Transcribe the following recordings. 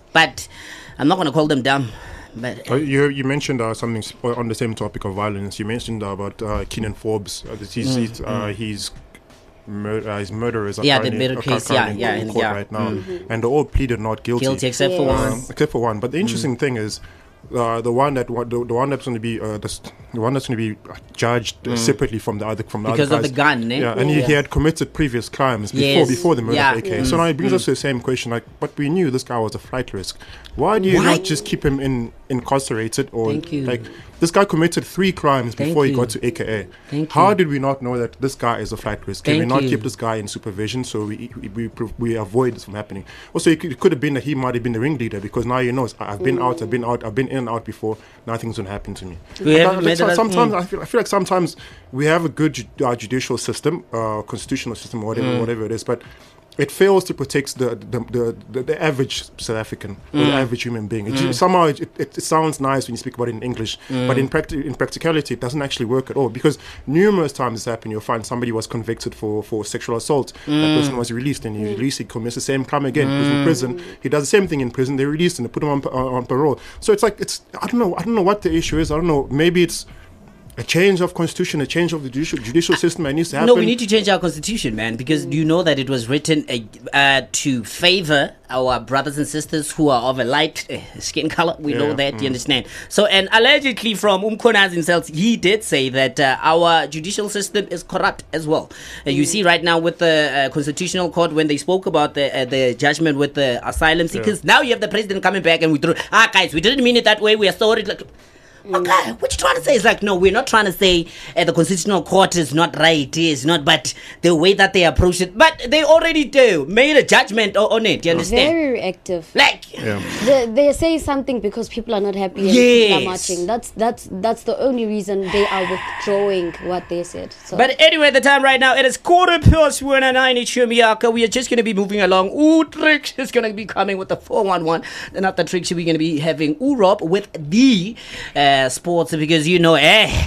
But I'm not going to call them dumb. But you mentioned something on the same topic of violence. You mentioned about Keenan Forbes. His murderers are the murder case, in court right now, and they all pleaded not guilty. Guilty except for one. Except for one. But the interesting thing is, the one that's going to be judged separately from the other because of the gun, eh? Yeah, and he had committed previous crimes before the murder of AK. So now it brings us to the same question, like, but we knew this guy was a flight risk. Why do you not just keep him incarcerated? Or like, this guy committed 3 crimes before he got to AKA. How did we not know that this guy is a flight risk? Can we not keep this guy in supervision so we avoid this from happening? Also, it could have been that he might have been the ringleader, because now you know, I've been in and out before. Nothing's going to happen to me. Sometimes I feel like sometimes we have a good judicial system, constitutional system, whatever it is, but it fails to protect the average South African or the average human being. Somehow it sounds nice when you speak about it in English, but in practicality it doesn't actually work at all, because numerous times this happened. You'll find somebody was convicted for sexual assault. That person was released, and he commits the same crime again. He's in prison. He does the same thing in prison. They released him. They put him on parole. So it's like, I don't know what the issue is. I don't know. Maybe it's a change of constitution, a change of the judicial system that needs to happen. No, we need to change our constitution, man, because you know that it was written to favor our brothers and sisters who are of a light skin color. We know that, you understand? So, and allegedly from Umkhonaz himself, he did say that our judicial system is corrupt as well. You see right now with the Constitutional Court, when they spoke about the judgment with the asylum seekers, now you have the president coming back and guys, we didn't mean it that way, we are sorry. Okay, what you trying to say? It's like, no, we're not trying to say the Constitutional Court is not right, it's not, but the way that they approach it, but they already made a judgment on it, you understand? Very reactive. Like, they say something because people are not happy and people are marching. That's the only reason they are withdrawing what they said. So. But anyway, the time right now, it is 9:15 in Chumiaka. We are just going to be moving along. Trix is going to be coming with the 411. And after Trix, we're going to be having Rob with the sports, because you know,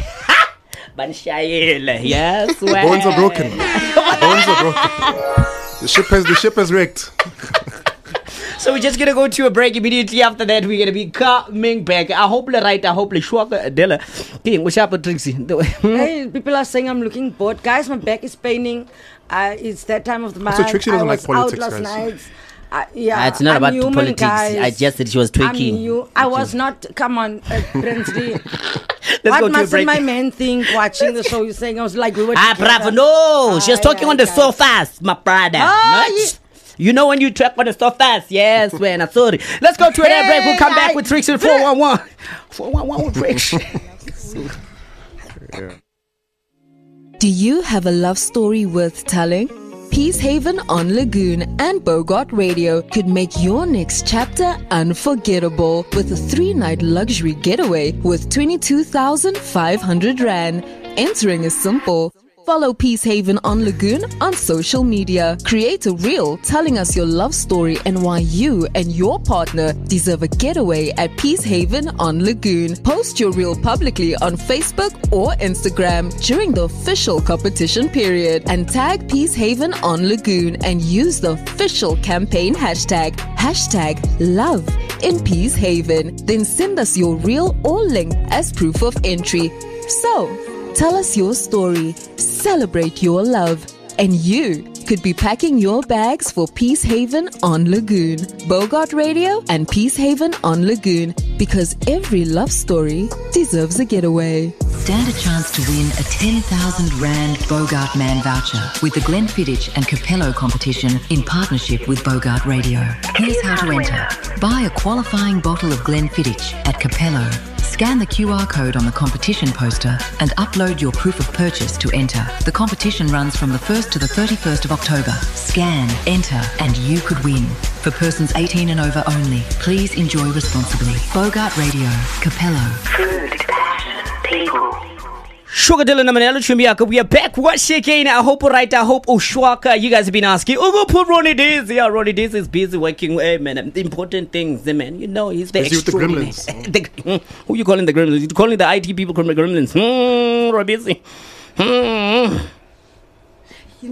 yes, bones are broken. Bones are broken. The ship has wrecked. So we're just gonna go to a break. Immediately after that, we're gonna be coming back. I hope Della. What's up with Trixie? Hey, people are saying I'm looking bored. Guys, my back is paining. It's that time of the month. So Trixie doesn't like politics, out last night. It's not about politics. Guys. I just said she was tweaking. I was not. Come on, Princely. What mustn't my man think watching the show? You're saying I was like, we were. Bravo! No, she was talking on the sofas, my brother. You know when you track on the sofas? Yes, man. I'm sorry. Let's go to an break. We'll come back with Trixie 411. 411 with Trixie. Do you have a love story worth telling? Peacehaven on Lagoon and Bogart Radio could make your next chapter unforgettable with a 3-night luxury getaway with 22,500 Rand. Entering is simple. Follow Peacehaven on Lagoon on social media. Create a reel telling us your love story and why you and your partner deserve a getaway at Peacehaven on Lagoon. Post your reel publicly on Facebook or Instagram during the official competition period and tag Peacehaven on Lagoon and use the official campaign hashtag #love in Peacehaven. Then send us your reel or link as proof of entry. So, tell us your story, celebrate your love, and you could be packing your bags for Peacehaven on Lagoon. Bogart Radio and Peacehaven on Lagoon, because every love story deserves a getaway. Stand a chance to win a 10,000 Rand Bogart Man voucher with the Glenfiddich and Capello competition in partnership with Bogart Radio. Here's how to enter. Buy a qualifying bottle of Glenfiddich at Capello. Scan the QR code on the competition poster and upload your proof of purchase to enter. The competition runs from the 1st to the 31st of October. Scan, enter, and you could win. For persons 18 and over only, please enjoy responsibly. Bogart Radio, Capello. Food, passion, people. Sugar Dylan and Manelo Chumiaka, we are back once again. I hope Oshwaka, you guys have been asking, go put Ronnie Daisy. Yeah, Ronnie Daisy is busy working, man, important things, man. You know, he's the extraordinary. With the gremlins. Who you calling the gremlins? You calling the IT people gremlins? We're busy.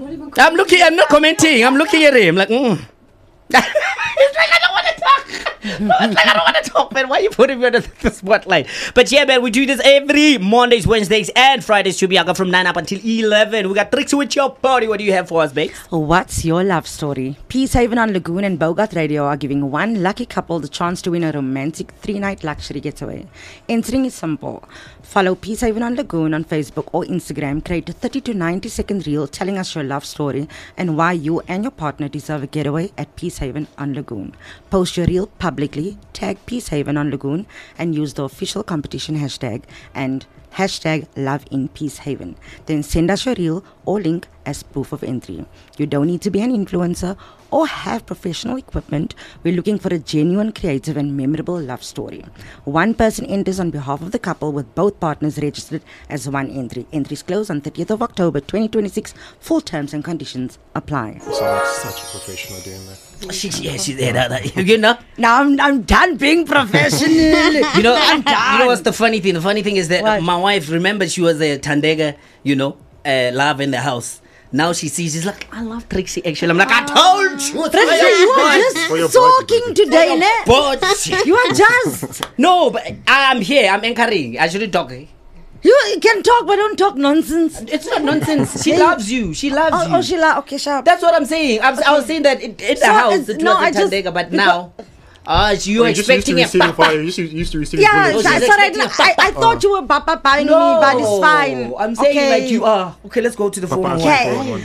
I'm not commenting. I'm looking at him like, It's like I don't want to talk. I don't want to talk, man. Why are you putting me on the spotlight? But yeah, man, we do this every Mondays, Wednesdays, and Fridays. Chubiaka from 9 up until 11. We got tricks with your body. What do you have for us, babe? What's your love story? Peacehaven on Lagoon and Bogart Radio are giving one lucky couple the chance to win a romantic 3-night luxury getaway. Entering is simple. Follow Peacehaven on Lagoon on Facebook or Instagram. Create a 30 to 90 second reel telling us your love story and why you and your partner deserve a getaway at Peacehaven on Lagoon. Post your reel publicly, tag Peacehaven on Lagoon, and use the official competition hashtag and hashtag Love in Peacehaven. Then send us your reel or link as proof of entry. You don't need to be an influencer or have professional equipment. We're looking for a genuine, creative and memorable love story. One person enters on behalf of the couple with both partners registered as one entry. Entries close on 30th of October 2026. Full terms and conditions apply. You sound like such a professional doing that. She's there. You know? Now I'm done being professional. You know what's the funny thing? The funny thing is that my wife, remember, she was a Tandega, love in the house. Now she sees, she's like, I love Trixie actually. I'm like, I told you. Trixie, you are just talking today, ne? But you are just. No, but I'm here. I'm anchoring. I shouldn't talk. You can talk, but don't talk nonsense. It's not nonsense. She loves you. She loves you. Oh, she loves. Okay, sharp. That's what I'm saying. I was saying that in the house it was a Tandega, but now. You're expecting used to receiving yeah, I thought you were buying me, but it's fine. I'm saying like you are. Okay, let's go to the phone. Okay.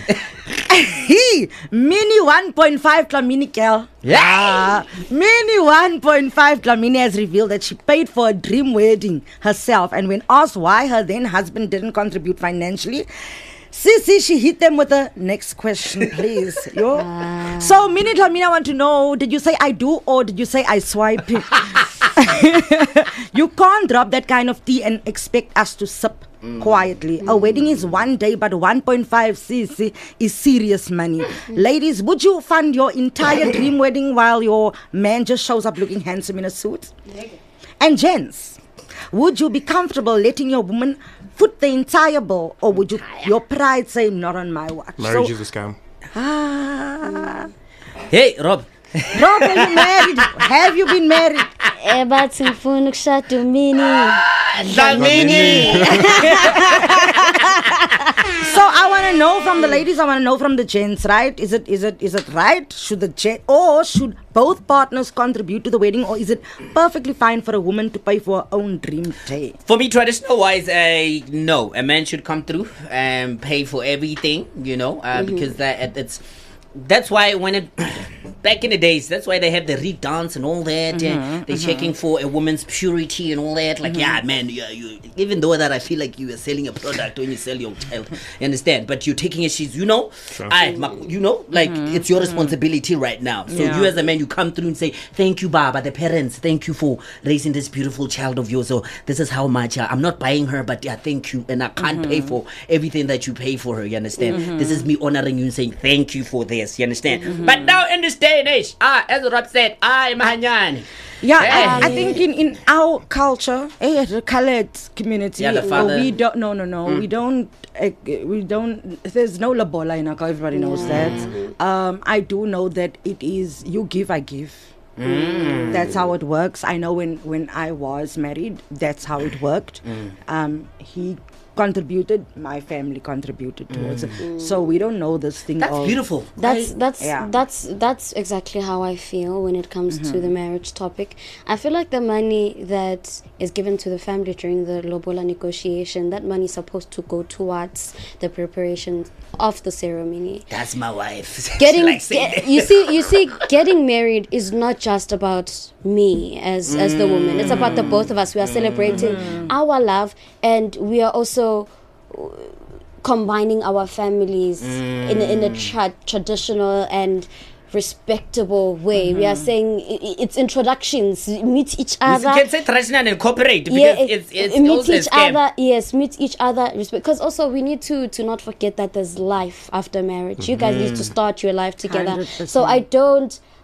Mini 1.5 Klamini girl. Yeah. Mini 1.5 Klamini has revealed that she paid for a dream wedding herself, and when asked why her then husband didn't contribute financially, she hit them with the next question, please. So, Mini Klamini, I want to know, did you say I do or did you say I swipe? You can't drop that kind of tea and expect us to sip quietly. A wedding is one day, but 1.5 cc is serious money. Ladies, would you fund your entire dream wedding while your man just shows up looking handsome in a suit? And gents, would you be comfortable letting your woman foot the entire bill, or would your pride say not on my watch? Marriage is a scam. Hey, Rob. Rob, are you married? Have you been married? But So I want to know from the ladies, I want to know from the gents, right? Is it right? Should both partners contribute to the wedding, or is it perfectly fine for a woman to pay for her own dream day? For me, traditional wise, no. A man should come through and pay for everything, because that's why when it back in the days, that's why they have the Reed dance and all that. They're checking for a woman's purity and all that. Like, yeah, man, you even though that I feel like you are selling a product when you sell your child, you understand? But you're taking it, it's your responsibility right now. So you as a man, you come through and say, thank you, Baba, the parents, thank you for raising this beautiful child of yours. So this is how much I'm not buying her, but yeah, thank you, and I can't pay for everything that you pay for her. You understand? This is me honoring you and saying thank you for this. You understand? But now in this day and age, as Rob said, Mahanyani. Yeah, I think in our culture, the colored community, we don't. No. We don't. There's no labola in our culture. Everybody knows that. I do know that it is you give, I give. That's how it works. I know when I was married, that's how it worked. He contributed, my family contributed towards it. So we don't know this thing. That's beautiful. That's exactly how I feel when it comes to the marriage topic. I feel like the money that is given to the family during the lobola negotiation, that money is supposed to go towards the preparation of the ceremony. That's my wife. You see, getting married is not just about me as the woman. It's about the both of us. We are celebrating our love, and we are also combining our families in a traditional and respectable way. We are saying it's introductions, meet each other. You can say traditional and incorporate, because it's meet each other. Yes, meet each other. Because also we need to not forget that there's life after marriage. You guys need to start your life together. 100%. So I don't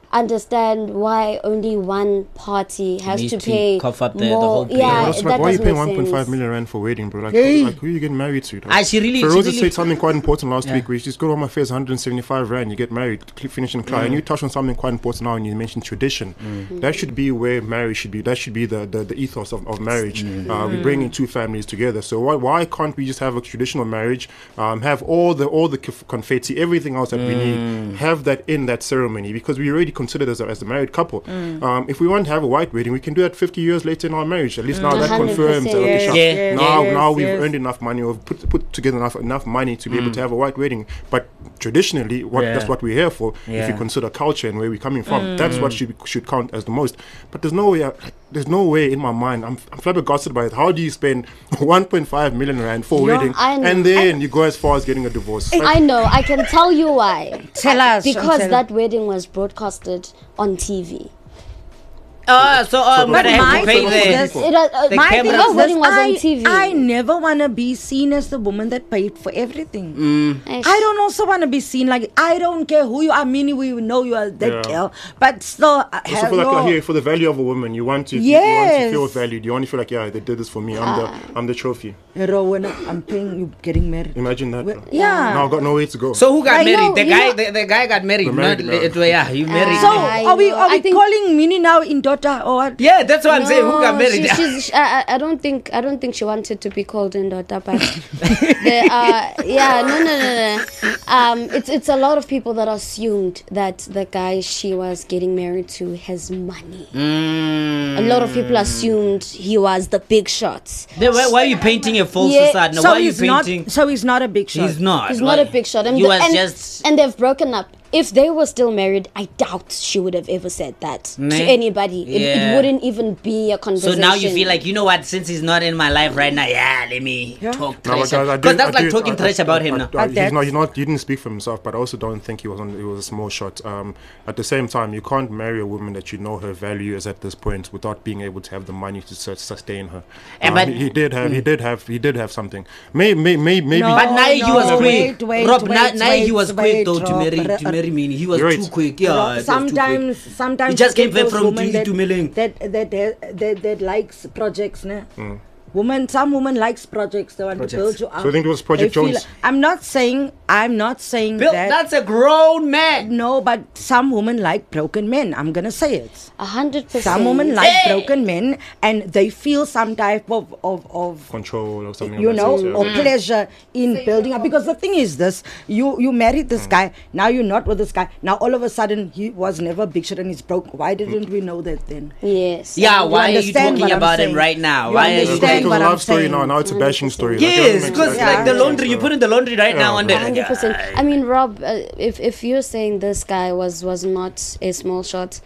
understand why only one party has to pay cough up more. the whole bill. Yeah, Like, that why are you doesn't paying make 1.5 sense. million rand for wedding, bro? Like who are you getting married to? Like, She really Feroza said something quite important last week. Where she's got on my face 175 rand. You get married, finish and cry. And you touched on something quite important now, and you mentioned tradition. That should be where marriage should be. That should be the ethos of marriage. We bring in two families together. So why can't we just have a traditional marriage? Have all the confetti, everything else that we need. Have that in that ceremony, because we already considered as a married couple. If we want to have a white wedding, we can do that 50 years later in our marriage. At least now that 100%. confirms that okay, Yes. now we've earned enough money, or put together enough money to be able to have a white wedding. But traditionally, that's what we're here for. If you consider culture and where we're coming from, that's what should count as the most. But there's no way in my mind. I'm flabbergasted by it. How do you spend 1.5 million rand for a wedding, and then you go as far as getting a divorce? I know. I can tell you why. Tell us. Because Tell that wedding was broadcasted on TV. So I'm But gonna have my to pay thing the. is The my thing cameras. is wedding was on this, TV. I never want to be seen as the woman that paid for everything. Eish. I don't also want to be seen like, I don't care who you are, meaning we know you are that girl, but still I Also have for no. here for the value of a woman, you want to Yes. feel valued. You want to feel like, yeah, they did this for me. I'm the trophy. When I'm paying you getting married. Imagine that. bro. Yeah. Now I've got nowhere to go. So who got I married? know, The you guy. know- The guy got married. The married Not, girl. yeah, you married. So I are we know. I think- calling Minnie now in daughter or what? Yeah, that's what I'm saying. Who got No, married? I don't think she wanted to be called in daughter, but no. It's a lot of people that assumed that the guy she was getting married to has money. A lot of people assumed he was the big shots. Why are you painting a false Yeah. facade? No, So why are you he's not. painting? So he's not a big shot. He's not. He's not a big shot. He was just. And they've broken up. If they were still married, I doubt she would have ever said that to Nah. anybody. It Yeah. wouldn't even be a So conversation. now you feel like, you know what? Since he's not in my life right now, let me talk No, trash. but I Because do- that's I like do- talking trash about him now. He's not. He didn't speak for himself, but I also don't think he was a small shot. At the same time, you can't marry a woman that you know her value is at this point without being able to have the money to sustain her. But- he did have something. Maybe. No. But now he was quick. wait, Rob, wait, now he was quick wait, though to Rob. marry me. He was You're right. too quick. Yeah, it was too quick. Sometimes He just came those from women Twiggy to Milling. that likes projects, ne? Some woman likes projects. They want to build you up. So I think it was Project They feel Jones. like- I'm not saying Bill, that. that's a grown man. No, but some women like broken men. I'm gonna say it. 100%. Some women like broken men, and they feel some type of Control or something. you of that know, sense, or pleasure in building up. Because the thing is this, you married this guy, now you're not with this guy. Now all of a sudden he was never big shit and he's broke. Why didn't we know that then? Yes. Yeah, You why are you understand talking what I'm about him saying? right now? You Why are you understand It was what a I'm love story saying? now it's a bashing story. Like, Yes, it because makes like the sense, laundry, you put in the laundry right now and then. 100%. I mean, Rob, if you're saying this guy was not a small shot,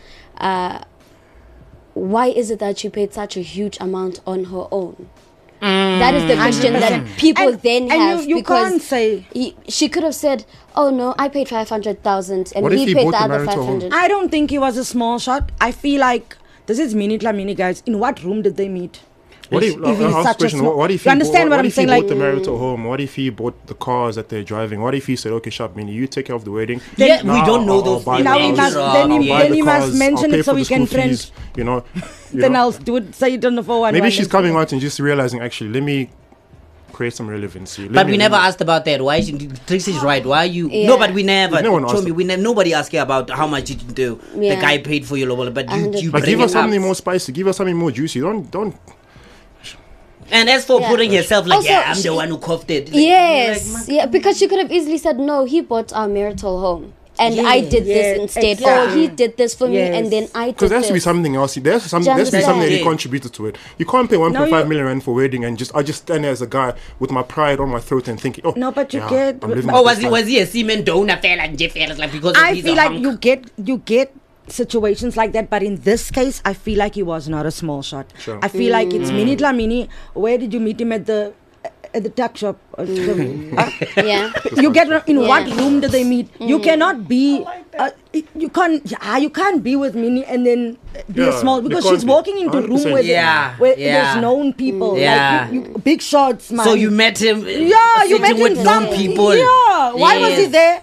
why is it that she paid such a huge amount on her own? That is the question that people then have. And you because can't say. she could have said, "Oh no, I paid 500,000 and What if he he paid bought the the other marital home? 500." I don't think he was a small shot. I feel like this is mini guys. In what room did they meet? What if, If he's I'll ask such a a question, small- what if You he understand what I'm saying? What if Like- he bought the marital home? What if he bought the cars that they're driving? What if he said, okay, Sharp Mini, you take care of the wedding. Yeah, we Now don't know I'll those buy things. the Now he house, must- then I'll he- buy then the he must cars, mention I'll it pay so for we the can school fees, trend. you know. Then I'll say it on the 411. Maybe she's coming out and just realizing, actually, let me create some relevancy. But we never asked about that. Why? Trixie's right. Why you? Yeah. No, but we never. No one asked Show me. her. Nobody asked her about how much did you do. The Yeah. guy paid for your lobola, but you But bring give it us something up. more spicy. Give us something more juicy. Don't. And as for Yeah. putting herself like, Also, yeah, I'm she- the one who coughed it. Like, Yes, yeah, because she could have easily said, "No, he bought our marital home, and I did Yes, this instead. exactly. Oh, he did this for me, Yes. and then I did Because there has this." to be something else. There has to be understand? something that he Yeah. contributed to it. You can't pay 1.5 you- million rand for wedding and I just stand there as a guy with my pride on my throat and thinking, oh, No, but you yeah, get- I'm living Oh, my was best life. he a semen donor fella and Jeff fellas like because I he's feel a like hunk? you get situations like that, but in this case, I feel like he was not a small shot. Sure. I feel like it's Mini Dlamini. Where did you meet him at the tuck shop? Yeah, You get in Yeah. what room did they meet? You cannot be. You can't be with Mini and then be a Yeah, small you because can't she's be. walking into a room 100%. where, Yeah, where yeah. there's known people. Yeah. Like big shots, man. So you met him. Yeah, you sitting met him with known some- people. Yeah, why was he Yes. there?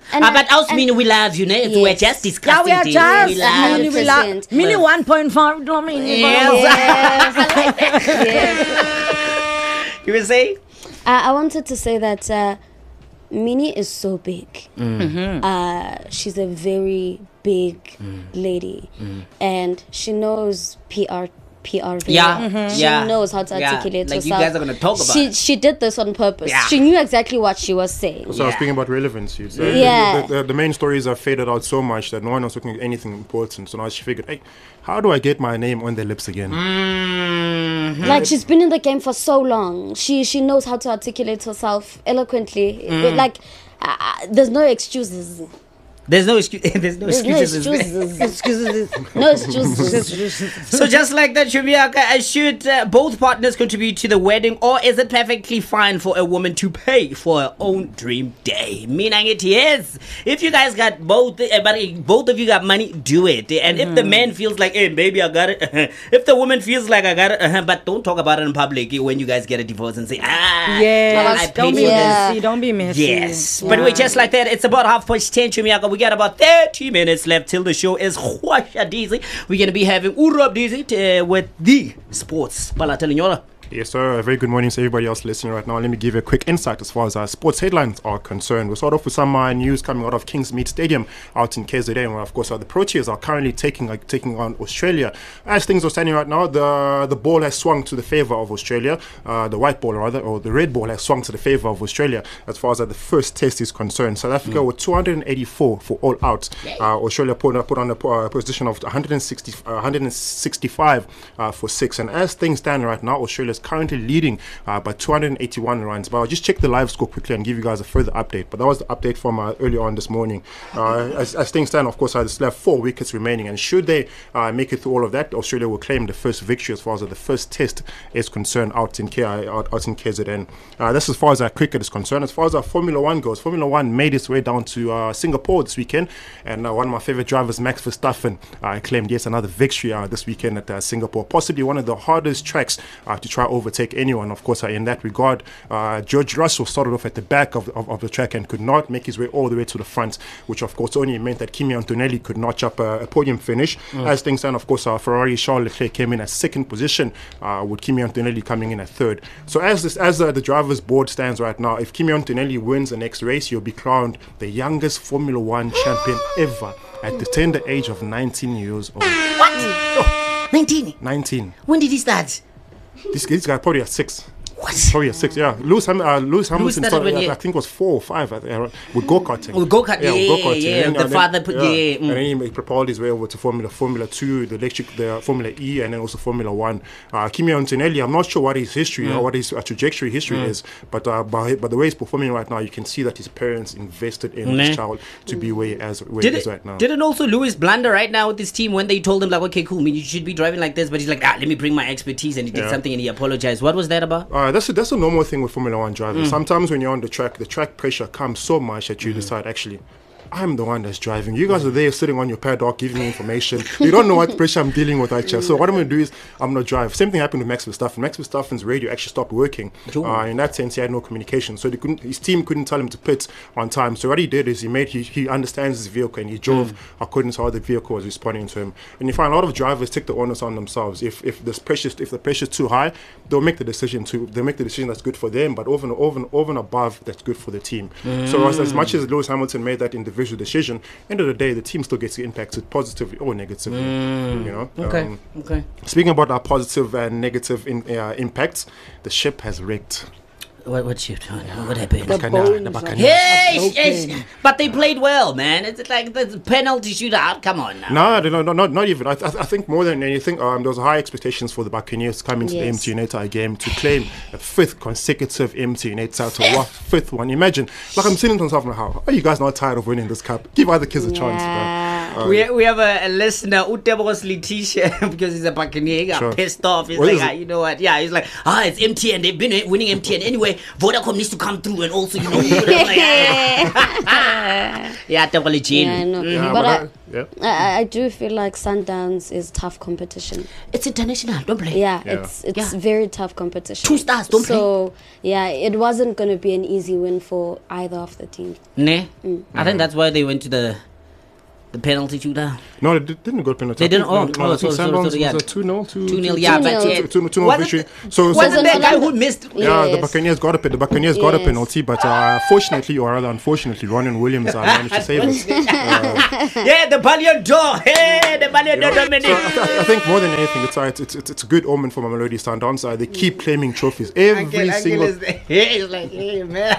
But also, Mini, we love you. Yes. We're just discussing. Yeah, we are just. We love Mini 1.5. Mini. Yes. I like that. Yes. You were saying? I wanted to say that Mini is so big. She's a very big lady, and she knows PR very well. She knows how to articulate herself. You guys are going to talk about she did this on purpose. She knew exactly what she was saying. So I was speaking about relevancy. So the main stories are faded out so much that no one was looking at anything important. So now she figured, hey, how do I get my name on their lips again? Like, she's been in the game for so long. She knows how to articulate herself eloquently. Like, there's no excuses. There's no excuses. No excuses. So just like that, Chumiaka, should both partners contribute to the wedding, or is it perfectly fine for a woman to pay for her own dream day? Meaning it is. If you guys got both of you got money, do it. And if the man feels like, hey, maybe I got it. If the woman feels like I got it, but don't talk about it in public when you guys get a divorce and say, yes, don't be messy. Don't be messy. Yes. But we're just like that. It's about 10:30, Chumiaka. We got about 30 minutes left till the show is Hwasha Dizzy. We're going to be having Urab Dizzy with the Sports Palatelignora. Yes, sir. A very good morning to everybody else listening right now. Let me give you a quick insight as far as our sports headlines are concerned. We'll start off with some news coming out of Kingsmead Stadium out in KZN, where, of course, the Proteas are currently taking on Australia. As things are standing right now, the ball has swung to the favour of Australia. The white ball, rather, or the red ball has swung to the favour of Australia as far as the first test is concerned. South Africa were 284 for all out. Australia put on a position of 165 for 6. And as things stand right now, Australia is currently leading by 281 runs. But I'll just check the live score quickly and give you guys a further update. But that was the update from earlier on this morning. As things stand, of course, they still have 4 wickets remaining. And should they make it through all of that, Australia will claim the first victory as far as the first test is concerned out in KZN. That's as far as our cricket is concerned. As far as our Formula 1 goes, Formula 1 made its way down to Singapore this weekend. And one of my favorite drivers, Max Verstappen, claimed yes another victory this weekend at Singapore. Possibly one of the hardest tracks to try overtake anyone. Of course, in that regard, George Russell started off at the back of the track and could not make his way all the way to the front, which of course only meant that Kimi Antonelli could notch up a podium finish. As things stand, of course, Ferrari Charles Leclerc came in at second position, with Kimi Antonelli coming in at third. So as the drivers' board stands right now, if Kimi Antonelli wins the next race, he'll be crowned the youngest Formula 1 champion ever at the tender age of 19 years old. What? Oh. 19? When did he start? This guy probably at 6. What? Probably at 6, yeah. Lewis Hamilton started, I think it was 4 or 5 with go-karting. With go-kart, yeah. The father put, And then he propelled his way over to Formula 2, the Formula E, and then also Formula 1. Kimi Antonelli, I'm not sure what his history or what his trajectory history is, but by the way he's performing right now, you can see that his parents invested in his child to be where he is right now. Didn't also Lewis blunder right now with his team when they told him, like, okay, cool, you should be driving like this, but he's like, let me bring my expertise, and he did something and he apologized. What was that about? That's a normal thing with Formula 1 drivers. Sometimes when you're on the track pressure comes so much that you decide, actually, I'm the one that's driving. You guys are there sitting on your paddock giving me information. You don't know what pressure I'm dealing with actually. So what I'm going to do is I'm going to drive. Same thing happened with Max Verstappen. Max Verstappen's radio actually stopped working. In that sense, he had no communication. So his team couldn't tell him to pit on time. So what he did is he understands his vehicle and he drove according to how the vehicle was responding to him. And you find a lot of drivers take the onus on themselves. If the pressure's too high, they'll make the decision that's good for them, but over and above that's good for the team. So as much as Lewis Hamilton made that individual decision, end of the day the team still gets impacted positively or negatively. Okay. Speaking about our positive and negative impacts, the ship has wrecked. What ship? What happened? The Buccaneers. Yes. But they played well, man. It's like the penalty shootout. Come on now. No, not even. I think more than anything, there was high expectations for the Buccaneers coming to the MTN 8 game to claim a 5th consecutive MTN 8 title. What 5th one? Imagine. Like, I'm sitting on myself, how are you guys not tired of winning this cup? Give other kids a chance, bro. We have a listener, Utebos Letitia, because he's a Buccaneer. He got pissed off. He's like, you know what? Yeah, he's like, it's MTN. They've been winning MTN anyway. Vodacom needs to come through and also, I do feel like Sundowns is tough competition. It's international, don't play. Yeah, it's very tough competition. 2 stars, don't play. So, yeah, it wasn't going to be an easy win for either of the teams. I think that's why they went to the penalty shootout. No, they didn't go to penalty. They didn't. I think Sundowns was a 2-0. 2-0, yeah. 2-0 victory. So wasn't there a guy who missed? Yeah, the Buccaneers got a penalty, but fortunately, or rather unfortunately, Ronan Williams managed to save it. Yeah, the Ballon d'Or. Hey, the Ballon d'Or Dominic. So I think more than anything, it's a good omen for Mamelodi Sundowns. They keep claiming trophies every single. He's like, hey man.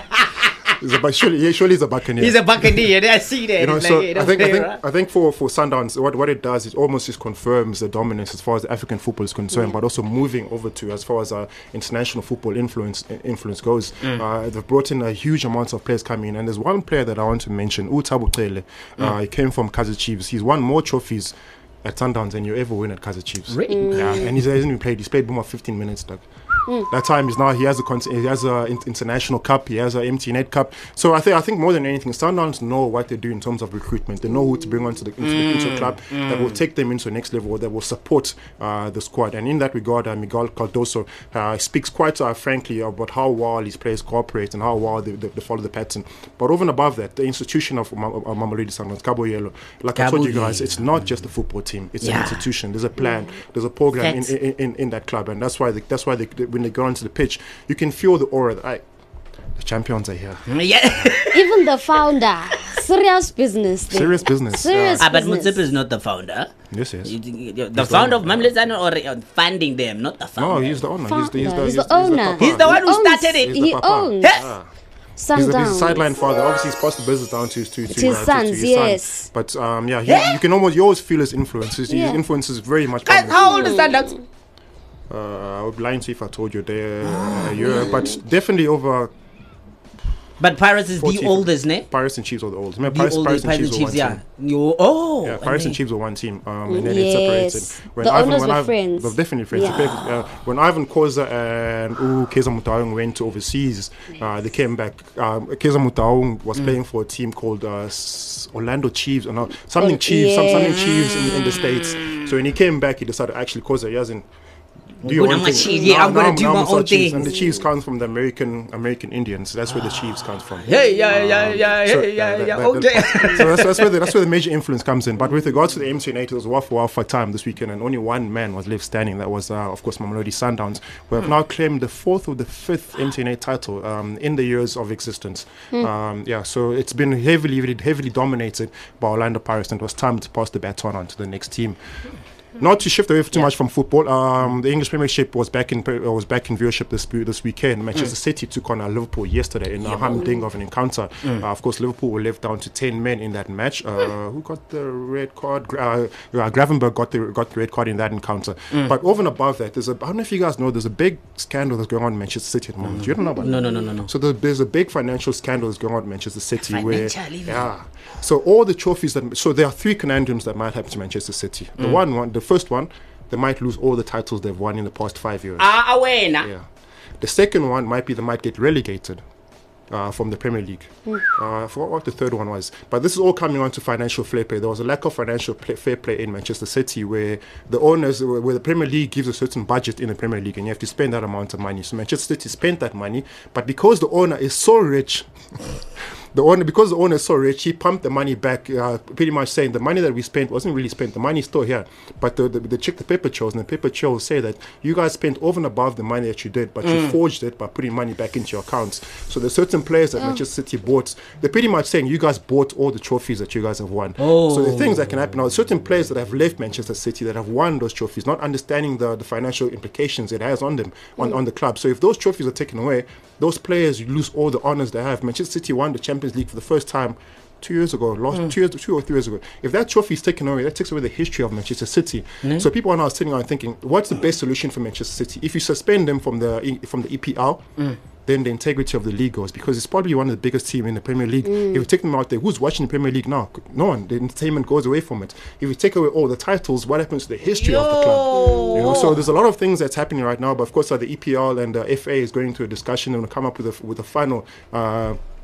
Surely he's a Buccaneer. He's a Buccaneer. I see that. You know, so I think for Sundowns, what it does is almost just confirms the dominance as far as African football is concerned, but also moving over to as far as international football influence goes. They've brought in a huge amount of players coming in, and there's one player that I want to mention, Thabo Cele. He came from Kaizer Chiefs. He's won more trophies at Sundowns than you ever win at Kaizer Chiefs. Really? Yeah, and he hasn't even played. He's played more 15 minutes, Doug. That time is now he has a international cup, he has a MTN Cup. So I think more than anything, Sundowns know what they do in terms of recruitment. They know who to bring onto the club that will take them into the next level, or that will support the squad. And in that regard, Miguel Cardoso speaks quite frankly about how well his players cooperate and how well they follow the pattern. But over and above that, the institution of Mamelodi Sundowns, Cabo Yellow, like I told you guys, it's not just a football team; it's an institution. There's a plan, there's a program in that club, and that's why when they go onto the pitch, you can feel the aura that the champions are here. Yeah. Even the founder, serious business. Serious business. But Motsepe is not the founder. Yes. The founder of Mamelodi Sundowns, or funding them, not the founder. No, he's the owner. He's the owner. He's the one who started it. He owns. He's a sideline father. Obviously, he's passed the business down to his sons. Yes, but you always feel his influence. His influence is very much. Guys, how old is Sundowns? I would be lying to you if I told you they're a year, but definitely over. But Pirates is the oldest, ne? Pirates and Chiefs are the oldest. Pirates and Chiefs, yeah. Pirates and Chiefs were one team, and then it separated. The owners were friends. They're definitely friends. Yeah. When Ivan Khoza and Keza Motaung went to overseas, they came back. Keza Motaung was playing for a team called Orlando Chiefs, or something Chiefs, something Chiefs in the States. So when he came back, he decided actually Khoza, he hasn't. I'm going to do my own thing. And the Chiefs comes from the American Indians. That's where the Chiefs comes from. Okay. So that's where the major influence comes in. But with regards to the MTN, it was a time this weekend, and only one man was left standing. That was, of course, Mamelodi Sundowns, who have now claimed the 4th or the 5th MTN title in the years of existence. So it's been heavily dominated by Orlando Pirates, and it was time to pass the baton on to the next team. Not to shift away too much from football, the English Premiership was back in viewership this weekend. Manchester City took on Liverpool yesterday in a humdinger of an encounter. Of course, Liverpool were left down to 10 men in that match. Who got the red card? Gravenberg got the red card in that encounter. But over and above that, I don't know if you guys know, there's a big scandal that's going on in Manchester City at the moment. You don't know about that? No. So there's a big financial scandal that's going on in Manchester City So all the trophies there are 3 conundrums that might happen to Manchester City. The first one, they might lose all the titles they've won in the past 5 years. The second one might be they might get relegated from the Premier League. I forgot what the third one was. But this is all coming on to financial fair play. There was a lack of financial fair play in Manchester City where the Premier League gives a certain budget in the Premier League and you have to spend that amount of money. So Manchester City spent that money, but because the owner is so rich, because the owner is so rich, he pumped the money back, pretty much saying the money that we spent wasn't really spent. The money is still here. But the check the paper trails, and the paper trails say that you guys spent over and above the money that you did, but you forged it by putting money back into your accounts. So there's certain players that Manchester City bought. They're pretty much saying you guys bought all the trophies that you guys have won. So the things that can happen now, certain players that have left Manchester City that have won those trophies, not understanding the financial implications it has on them, on the club. So if those trophies are taken away, those players lose all the honours they have. Manchester City won the Champions League for the first time 2 years ago, 2 or 3 years ago. If that trophy is taken away, that takes away the history of Manchester City. So people are now sitting around thinking, what's the best solution for Manchester City? If you suspend them from the EPL, then the integrity of the league goes, because it's probably one of the biggest teams in the Premier League. If you take them out there, who's watching the Premier League now? No one. The entertainment goes away from it. If you take away all the titles, what happens to the history of the club? So there's a lot of things that's happening right now, but of course the EPL and the FA is going to a discussion and will come up with a final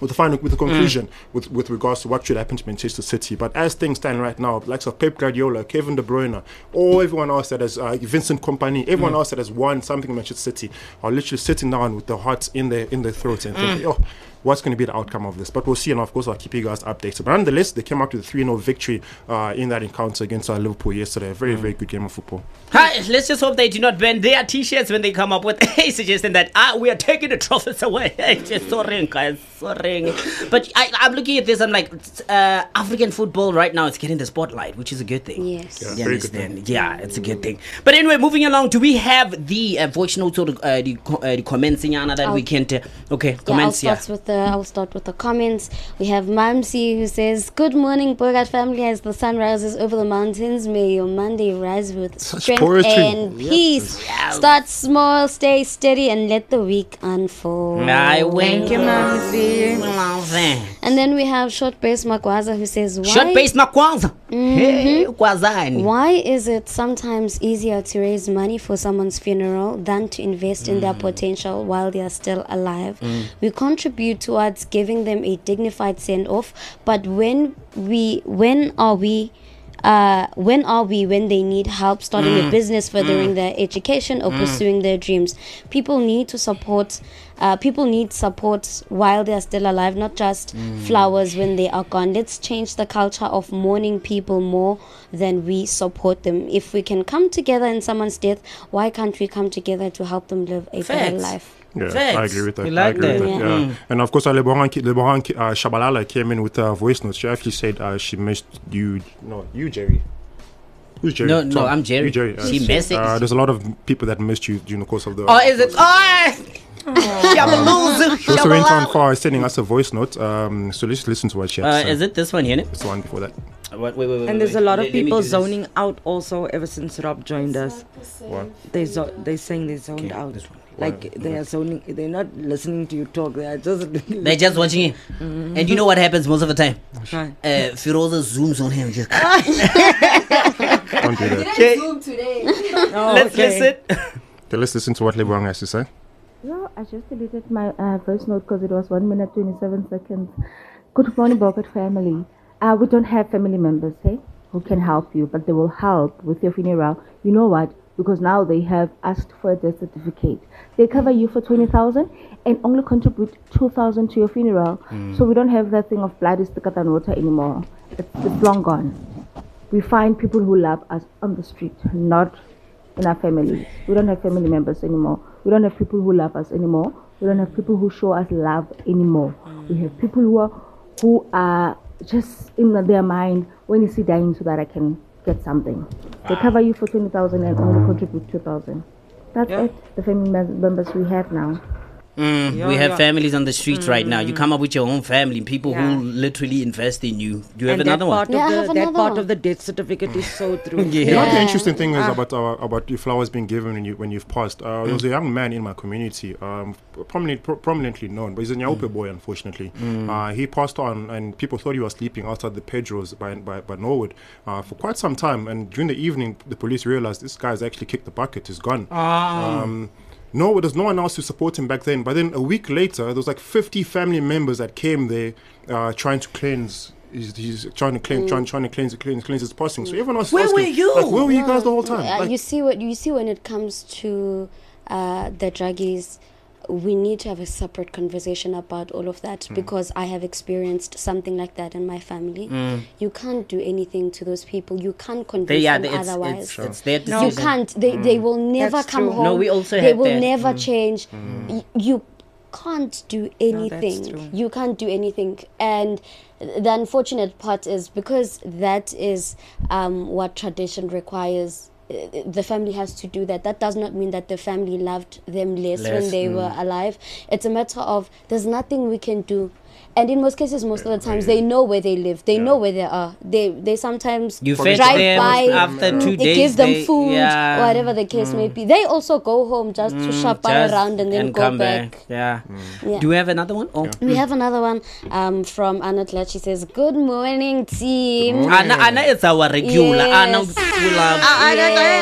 with the conclusion with regards to what should happen to Manchester City. But as things stand right now, likes of Pep Guardiola, Kevin De Bruyne, or everyone else that has Vincent Kompany, everyone else that has won something in Manchester City are literally sitting down with their hearts in their throats and thinking, oh, what's going to be the outcome of this? But we'll see, and of course I'll keep you guys updated. But nonetheless, they came out with a 3-0 victory in that encounter against Liverpool yesterday. A very, very good game of football. Hi, let's just hope they do not burn their t-shirts when they come up with a suggestion that we are taking the trophies away. Just sorry, guys, sorry. But I'm looking at this, I'm like, African football right now is getting the spotlight, which is a good thing. Yes. Yeah, You very good understand? thing. Yeah, it's a good thing. But anyway, moving along, do we have the voice notes or the comments in Yana that we can okay, comments, I'll start with the comments. We have Mamsi who says, "Good morning, Bogart family. As the sun rises over the mountains, may your Monday rise with strength and peace. Start small, stay steady, and let the week unfold." Thank you, Mamsi. And then we have Short Base Makwaza who says, Short Base Makwaza. Hey, Kwazani. "Why is it sometimes easier to raise money for someone's funeral than to invest in their potential while they are still alive? We contribute towards giving them a dignified send-off, but when are we when they need help starting a business, furthering their education, or pursuing their dreams? People need support while they are still alive, not just flowers when they are gone. Let's change the culture of mourning people more than we support them. If we can come together in someone's death, why can't we come together to help them live a better life?" Yeah, Facts. I agree with that. We like that. Yeah. And of course, Lebohang Shabalala came in with a voice note. She actually said she missed you. No, you, Jerry. Who's Jerry? No, Tom. I'm Jerry. You, Jerry. She messaged. There's a lot of people that missed you during the course of the. Oh, is it? Oh, She also went on far sending us a voice note. So let's listen to what she had to say. is it this one here? It's the one before that. Wait, And there's a lot of Let me people do this. zoning out also ever since Rob joined us. What? They're saying they zoned out. this one. Like they are zoning, they're not listening to you talk, they are just They're just watching it. And you know what happens most of the time? Right. Firoza zooms on him. Just Don't do that. okay. Oh, Let's okay. listen. Okay, let's listen to what Lebohang has to say. Yeah, I just deleted my voice note because it was 1 minute 27 seconds. Good morning, Bogart family. We don't have family members, hey, who can help you, but they will help with your funeral. You know what? Because now they have asked for a death certificate. They cover you for 20,000 and only contribute 2,000 to your funeral. So we don't have that thing of blood is thicker than water anymore. It's long gone. We find people who love us on the street, not in our families. We don't have family members anymore. We don't have people who love us anymore. We don't have people who show us love anymore. We have people who are just in their mind, when is he dying so that I can get something. They cover you for 20,000 and only contribute 2,000. That's it. The family members we have now. We have families on the streets right now. You come up with your own family, people who literally invest in you. Do you have another one? That part of the death certificate is so true. You know what the interesting thing is about your flowers being given when you've passed? There was a young man in my community, prominently known, but he's a Nyaupe boy, unfortunately. He passed on, and people thought he was sleeping outside the Pedros by Norwood for quite some time. And during the evening, the police realized this guy's actually kicked the bucket. He's gone. No, there's no one else to support him back then. But then a week later, there was like 50 family members that came there trying to cleanse. He's trying to cleanse his passing. So everyone else. Where were you? Like, where were you guys the whole time? You see when it comes to the druggies. We need to have a separate conversation about all of that because I have experienced something like that in my family. You can't do anything to those people. You can't convince them otherwise. It's their decision. You can't. They will never That's come true. home. No, we also they had will that. never change. You can't do anything. true. You can't do anything. And the unfortunate part is because that is what tradition requires. The family has to do that. That does not mean that the family loved them less when they were alive. It's a matter of there's nothing we can do. And in most cases, most of the times, they know where they live. They know where they are. They sometimes fetch drive them by. after 2 days. Give them food, yeah. whatever the case may be. They also go home just to shop around and then go come back. Yeah. Yeah. Do we have another one? Oh. We have another one from Anna Tlat. She says, "Good morning, team." Anna, it's our regular. Yes. Anna, we love.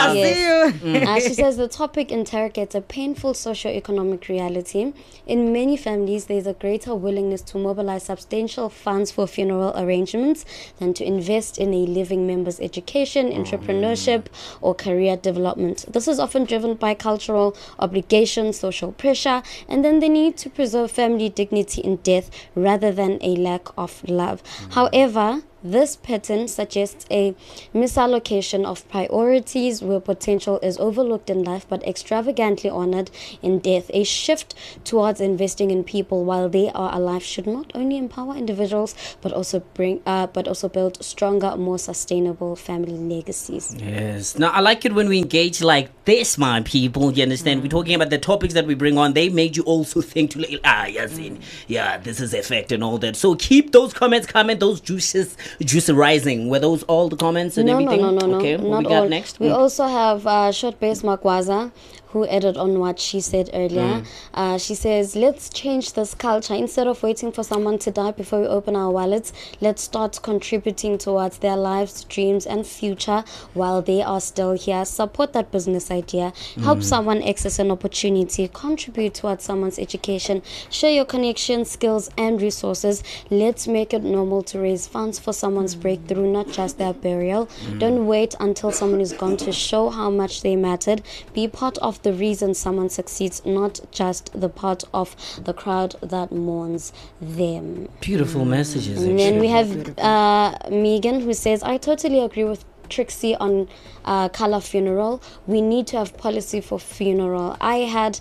I see you. She says the topic interrogates a painful socio-economic reality. In many families, there's a greater willingness to mobilize substantial funds for funeral arrangements than to invest in a living member's education, entrepreneurship, or career development. This is often driven by cultural obligations, social pressure, and then the need to preserve family dignity in death rather than a lack of love. However, this pattern suggests a misallocation of priorities where potential is overlooked in life but extravagantly honored in death. A shift towards investing in people while they are alive should not only empower individuals but also build stronger, more sustainable family legacies. Yes. Now, I like it when we engage like this, my people. You understand? We're talking about the topics that we bring on. They made you also think to this is a fact and all that. So keep those comments coming, those juice rising. Were those all the comments and everything? No. Okay, what we got next? We also have Short Base Makwaza, who added on what she said earlier. She says, let's change this culture. Instead of waiting for someone to die before we open our wallets, let's start contributing towards their lives, dreams, and future while they are still here. Support that business idea. Help someone access an opportunity. Contribute towards someone's education. Share your connections, skills, and resources. Let's make it normal to raise funds for someone's breakthrough, not just their burial. Don't wait until someone is gone to show how much they mattered. Be part of the reason someone succeeds, not just the part of the crowd that mourns them. Beautiful messages. And then we have Megan, who says, I totally agree with Trixie on Kala funeral. We need to have policy for funeral. I had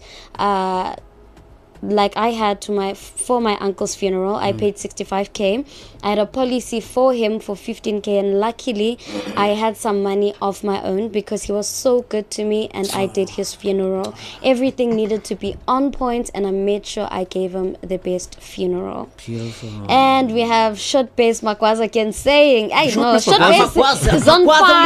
for my uncle's funeral, I paid 65k. I had a policy for him for 15k, and luckily I had some money of my own because he was so good to me, and I did his funeral. Everything needed to be on point, and I made sure I gave him the best funeral. Beautiful. And we have Short Base Makwaza again saying, Short Base is on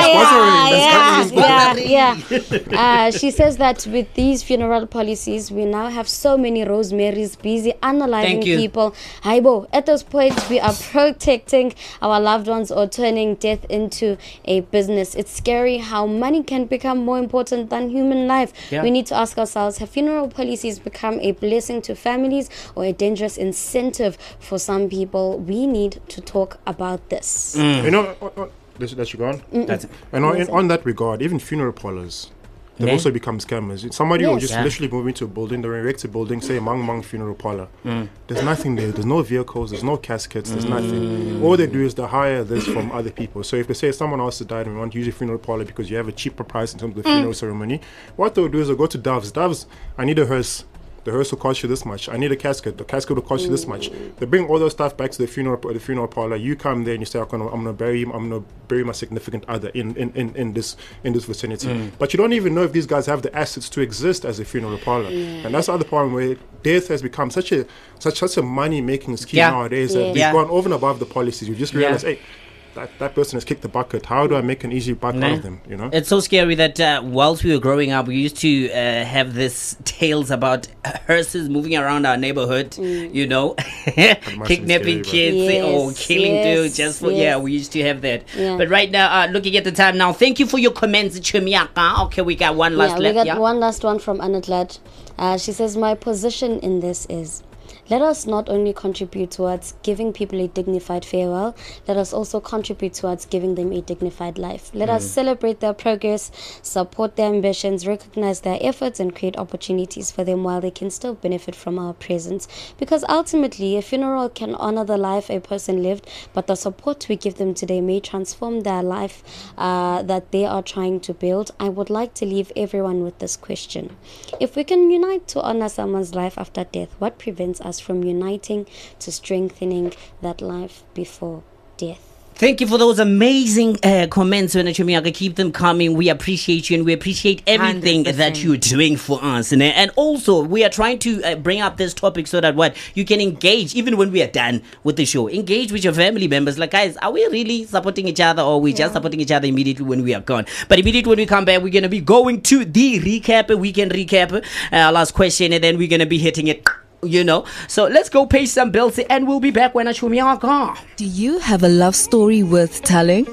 fire. She says that with these funeral policies, we now have so many Rosemary's busy analyzing people. At this point, we are protecting our loved ones or turning death into a business. It's scary how money can become more important than human life. We need to ask ourselves, have funeral policies become a blessing to families or a dangerous incentive for some people? We need to talk about this. That you go on? And on that regard, even funeral parlors, they've also become scammers. Somebody will just literally move into a building, the erect a building, say Mang funeral parlor. There's nothing there. There's no vehicles. There's no caskets. There's nothing. All they do is they hire this from other people. So if they say someone else has died and we want to use a funeral parlor because you have a cheaper price in terms of the funeral ceremony, what they'll do is they'll go to Doves. Doves, I need a hearse. The hearse will cost you this much. I need a casket. The casket will cost you this much. They bring all those stuff back to the funeral parlor. You come there and you say, I'm gonna bury him. I'm gonna bury my significant other in this vicinity. But you don't even know if these guys have the assets to exist as a funeral parlor. And that's the other problem where death has become such a money making scheme nowadays. That we've gone over and above the policies. You just realize, hey, that person has kicked the bucket. How do I make an easy buck out of them? It's so scary that whilst we were growing up, we used to have this tales about hearses moving around our neighborhood, kidnapping kids or killing dudes just for we used to have that. But right now, looking at the time now, thank you for your comments, Chumiaka. Okay, we got one last we got one last one from Anatlad. She says, my position in this is, let us not only contribute towards giving people a dignified farewell, let us also contribute towards giving them a dignified life. Let us celebrate their progress, support their ambitions, recognize their efforts, and create opportunities for them while they can still benefit from our presence. Because ultimately, a funeral can honor the life a person lived, but the support we give them today may transform their life that they are trying to build. I would like to leave everyone with this question. If we can unite to honor someone's life after death, what prevents us from uniting to strengthening that life before death? Thank you for those amazing comments, Chumiaka. Keep them coming. We appreciate you and we appreciate everything 100%. That you're doing for us. And also, we are trying to bring up this topic so that you can engage, even when we are done with the show. Engage with your family members. Like, guys, are we really supporting each other, or are we just supporting each other immediately when we are gone? But immediately when we come back, we're going to be going to the weekend recap, our last question, and then we're going to be hitting it. So let's go pay some bills and we'll be back when Chumiaka. Do you have a love story worth telling?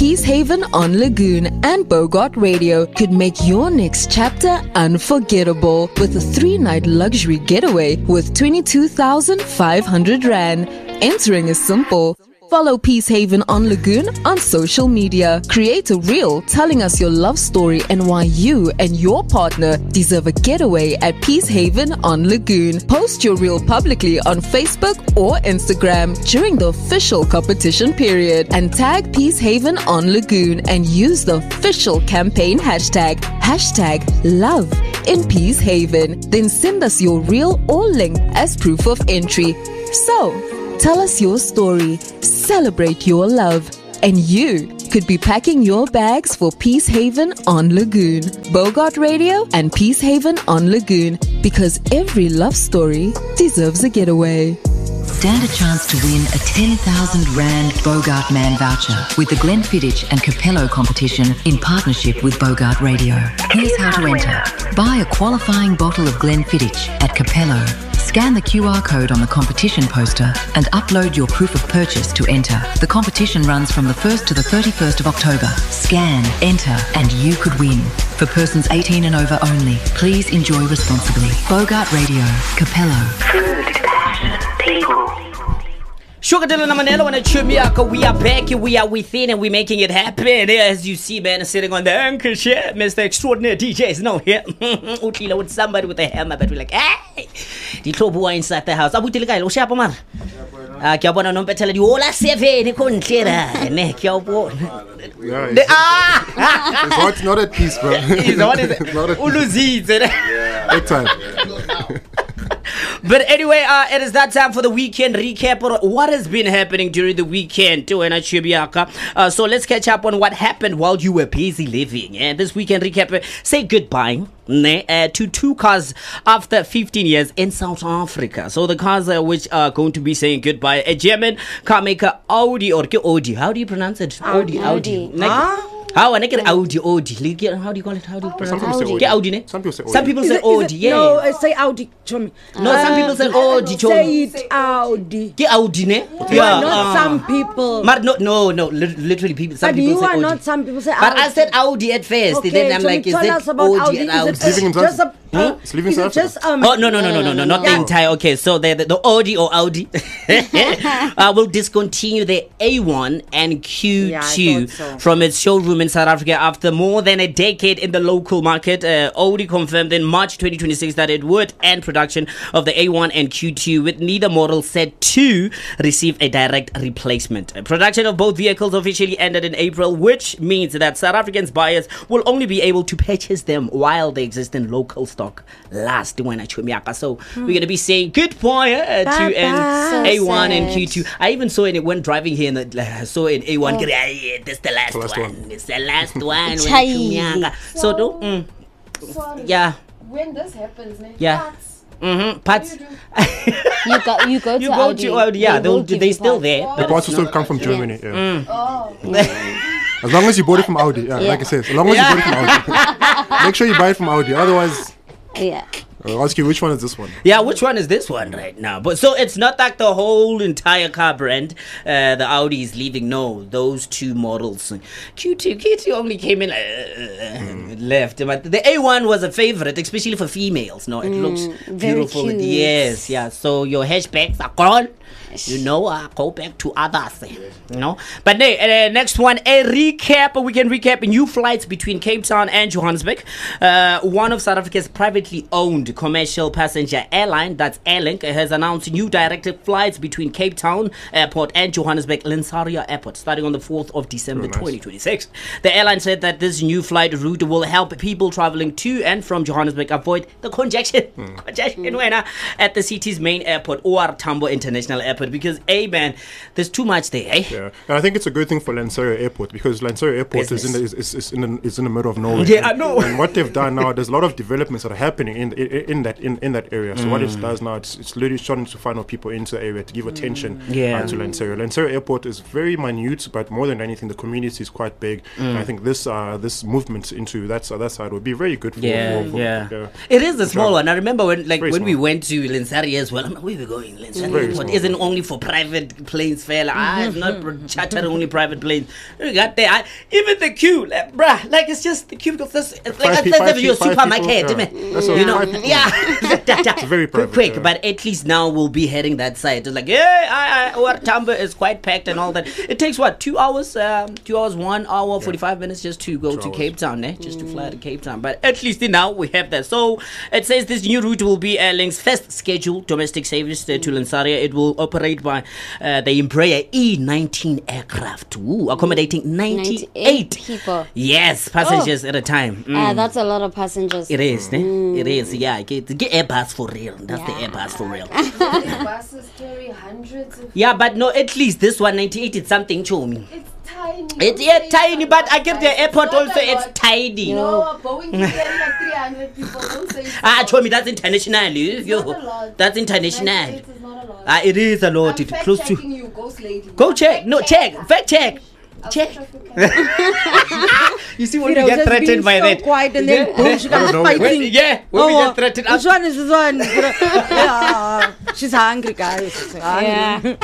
Peacehaven on Lagoon and Bogart Radio could make your next chapter unforgettable with a 3-night luxury getaway with 22,500 Rand. Entering is simple. Follow Peacehaven on Lagoon on social media. Create a reel telling us your love story and why you and your partner deserve a getaway at Peacehaven on Lagoon. Post your reel publicly on Facebook or Instagram during the official competition period and tag Peacehaven on Lagoon and use the official campaign hashtag #Love in Peacehaven. Then send us your reel or link as proof of entry. So, tell us your story, celebrate your love, and you could be packing your bags for Peacehaven on Lagoon. Bogart Radio and Peacehaven on Lagoon, because every love story deserves a getaway. Stand a chance to win a 10,000 Rand Bogart Man voucher with the Glenfiddich and Capello competition in partnership with Bogart Radio. Here's how to enter. Buy a qualifying bottle of Glenfiddich at Capello. Scan the QR code on the competition poster and upload your proof of purchase to enter. The competition runs from the 1st to the 31st of October. Scan, enter, and you could win. For persons 18 and over only, please enjoy responsibly. Bogart Radio, Capello. Food, passion, people. Sugar Dylan and Manelo and Chumiaka, we are back, we are within, and we're making it happen. As you see, man, sitting on the anchor chair, Mr. Extraordinary DJs, no, here. Utila with somebody with a hammer, but we're like, hey! The club boy inside the house. Abu Tilika, Oshapa man. Kiabona no better tell you all I say, ne conchera, ne Kiabo. It's not at peace, bro. It's what is it? Uluzi, big time. But anyway, it is that time for the weekend recap or what has been happening during the weekend. So let's catch up on what happened while you were busy living. And this weekend recap, say goodbye to two cars after 15 years in South Africa. So the cars which are going to be saying goodbye, a German car maker Audi or Audi. How do you pronounce it? Audi. How? I get Audi. How do you call it? How do you pronounce it? Audi. Some people say Audi. Some people say Audi. Yeah. No, say Audi. No, some people say Audi. Say it Audi. Get Audi, ne? Yeah. Not some people. But no. Literally people. Some but people you say are Audi. Not some people say Audi. But I said Audi at first. Okay, Then I'm like, is it Audi and Audi? It's leaving South Africa. Oh no, not the entire. Okay, so the Audi or Audi will discontinue the A1 and Q2 from its showroom in South Africa after more than a decade in the local market. Audi confirmed in March 2026 that it would end production of the A1 and Q2, with neither model set to receive a direct replacement. Production of both vehicles officially ended in April, which means that South African buyers will only be able to purchase them while they exist in local stock. Last one at Chumiaka. So we're going to be saying goodbye to an A1 and Q2. I even saw it when driving here and saw an A1. This is the last one. It's the last one. So yeah. When this happens, parts. You go to Audi. Yeah, they're still there. The parts will still come from Germany. Yeah. As long as you bought it from Audi, like I said, as long as you bought it from Audi. Make sure you buy it from Audi, otherwise. Yeah. I'll ask you, which one is this one? Yeah, which one is this one right now? But so it's not like the whole entire car brand, the Audi is leaving. No, those two models. Q2 only came in left. But the A1 was a favorite, especially for females. No, it looks beautiful. Cute. Yes, yeah. So your hatchbacks are gone. Go back to others. But next one, a recap. We can recap new flights between Cape Town and Johannesburg. One of South Africa's privately owned commercial passenger airline, that's Airlink, has announced new directed flights between Cape Town Airport and Johannesburg Lensaria Airport starting on the 4th of December 2026. The airline said that this new flight route will help people traveling to and from Johannesburg avoid the congestion at the city's main airport, OR Tambo International Airport, because there's too much there. Yeah, and I think it's a good thing for Lanseria Airport, because Lanseria Airport is in the middle of nowhere. Yeah, I know. And what they've done now, there's a lot of developments that are happening in that area. So what it does now, it's literally starting to funnel people into the area to give attention to Lanseria. Lanseria Airport is very minute, but more than anything, the community is quite big. And I think this movement into that side would be very good for it is a small one. I remember when we went to Lensaria as well. We were going Lensaria Airport, isn't chartering only for private planes, fella. I'm not chartering only private planes. You got there. Even the queue, like, bruh, like it's just the queue of this. It's like if you're a supermarket, man. You know, it's very private. Quick, but at least now we'll be heading that side. It's like, Tambo is quite packed and all that. It takes what, 2 hours? 2 hours, 1 hour, 45 minutes just to go to Cape Town, just to fly to Cape Town. But at least now we have that. So it says this new route will be Airlink's first scheduled domestic service to Lansaria. It will operate by the Embraer E19 aircraft, accommodating 98 people. Yes, passengers at a time. That's a lot of passengers. It is, it is. Yeah, get Airbus for real. That's the Airbus for real. Buses carry hundreds of. Yeah, but no, at least this one 98 is something, show me. It's tiny. It's tiny, but I get the airport also. It's tiny. No, Boeing carry like 300 people. Don't say show me that's international. It's not a lot. That's international. 98 is not a lot. It is a lot. I'm It's close to. you, ghost lady. Go check. No, check. Fact check. Check. You see when you get threatened by so that. Quiet and then boom, she comes fighting. When we get threatened. Which one is this one? Yeah, she's hungry, guys. She's hungry.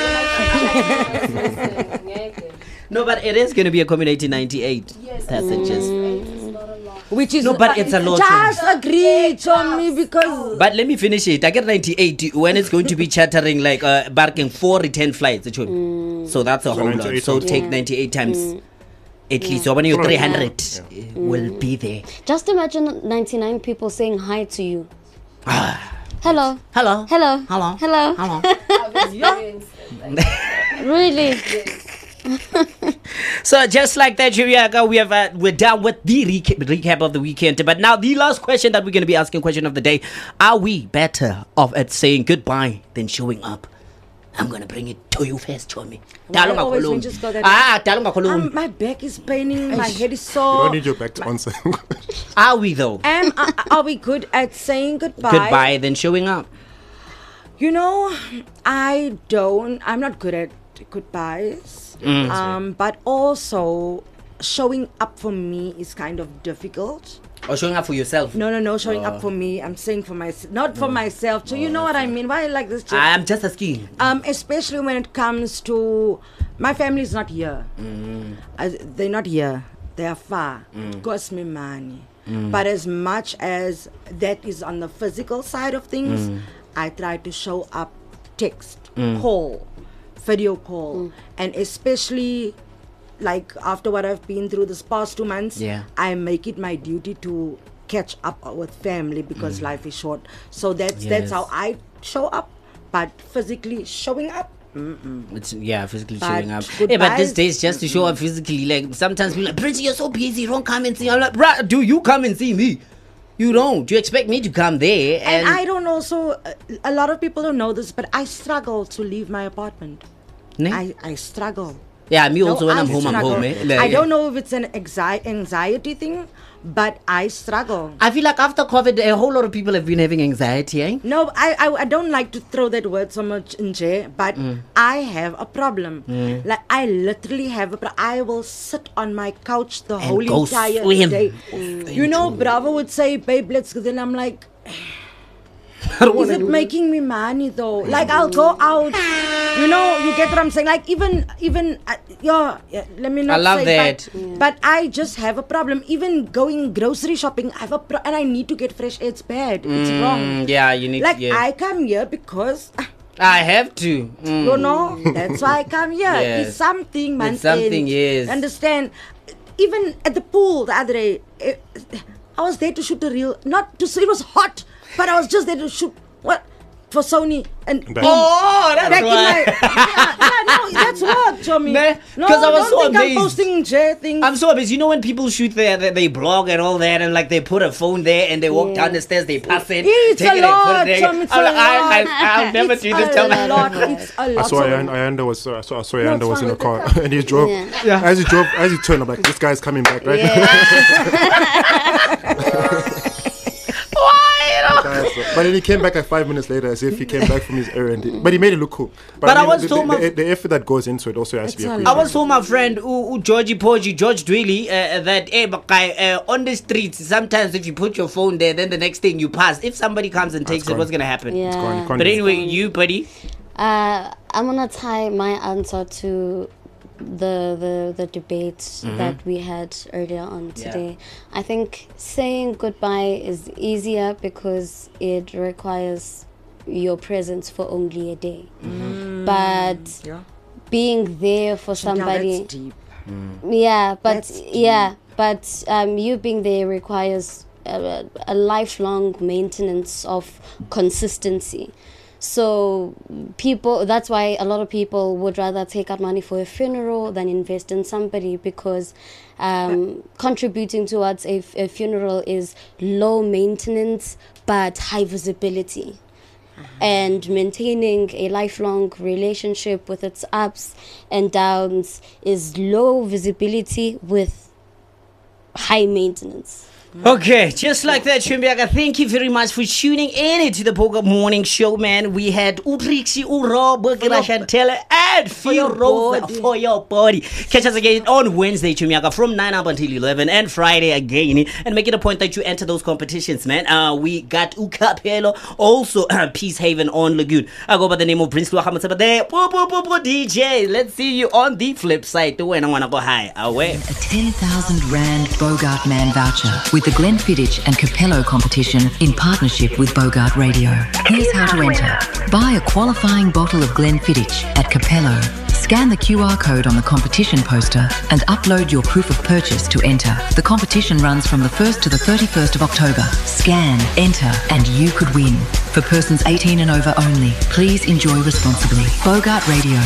No, but it is going to be accommodating 98 passengers. Which is but it's a lot. Just agree, Tommy, because. But let me finish it. I get 98 when it's going to be chartering like barking 4 return flights. So that's a whole lot. So take 98 times. At least so when you're 300 will be there. Just imagine 99 people saying hi to you. Hello. Hello. Hello. Hello. Hello. Hello. Really? So just like that, Juliaga, we're done with the recap of the weekend. But now the last question that we're going to be asking, question of the day: are we better off at saying goodbye than showing up? I'm going to bring it to you first, Chomi. My back is paining. My head is sore. You don't need your back to answer. Are we though? Are we good at saying goodbye? Goodbye than showing up? You know, I'm not good at goodbyes. But also showing up for me is kind of difficult. Or showing up for yourself? No, showing up for me. I'm saying for myself, not for myself. So you know what I mean? Why I like this? I'm just asking. Especially when it comes to my family is not here. They're not here. They are far. It costs me money. But as much as that is on the physical side of things, I try to show up, text, call, video call, and especially like after what I've been through this past 2 months, I make it my duty to catch up with family because life is short. So that's how I show up. But physically showing up, it's physically showing up. But these days just to show up physically, like sometimes people are like, Prince, you're so busy, you don't come and see. I'm like, bruh, do you come and see me? You don't. You expect me to come there? And I don't know. So a lot of people don't know this, but I struggle to leave my apartment. I struggle. Yeah, me also when I'm home. I don't know if it's an anxiety thing, but I struggle. I feel like after COVID, a whole lot of people have been having anxiety, No, I don't like to throw that word so much in jail, but I have a problem. Like, I literally have a problem. I will sit on my couch the whole entire day. You know, Bravo would say, babe, let's go. Then I'm like... Is it making me money though? Like I'll go out, you know, you get what I'm saying? Like even let me not I love say that. But I just have a problem. Even going grocery shopping, I have and I need to get fresh air. It's bad. It's wrong. Yeah, you need like I come here because I have to. You know, that's why I come here. Yes. It's something, man. It's something, yes. Understand? Even at the pool the other day, I was there to shoot a reel. It was hot. But I was just there to shoot for Sony and that's why. No, that's work, Tommy. Because I was so amazed. I'm posting things. I'm so amazed. You know when people shoot they blog and all that, and like they put a phone there and they walk down the stairs, they pass it, it's take a it lot, and put it there. I'll never do this. It's a lot. I saw Ayanda was in a car and he drove. As he turned, I'm like, this guy's coming back, right? But then he came back like 5 minutes later as if he came back from his errand. But he made it look cool. But I was told the effort that goes into it also has to be appreciated. I was told my friend George Dwelly that on the streets sometimes if you put your phone there then the next thing you pass, if somebody comes and takes it, what's gonna happen? Yeah. But anyway, you buddy, I'm gonna tie my answer to the debate that we had earlier on today. I think saying goodbye is easier because it requires your presence for only a day. But being there for somebody, that's deep. But you being there requires a lifelong maintenance of consistency. So that's why a lot of people would rather take out money for a funeral than invest in somebody, because contributing towards a funeral is low maintenance but high visibility. And maintaining a lifelong relationship with its ups and downs is low visibility with high maintenance. Okay, just like that, Chumbiaga, thank you very much for tuning in to the Bogart Morning Show, man. We had Utrixi, Urobo, Chantelle, and for your body. Catch us again on Wednesday, Chumbiaga, from 9 up until 11, and Friday again. And make it a point that you enter those competitions, man. We got Ukapelo, also Peace Haven on Lagoon. I go by the name of Prince Luahamataba there. DJ, let's see you on the flip side. When I want to go high, away. A 10,000 Rand Bogart Man voucher with the Glenfiddich and Capello competition in partnership with Bogart Radio. Here's how to enter. Buy a qualifying bottle of Glenfiddich at Capello. Scan the QR code on the competition poster and upload your proof of purchase to enter. The competition runs from the 1st to the 31st of October. Scan, enter, and you could win. For persons 18 and over only. Please enjoy responsibly. Bogart Radio.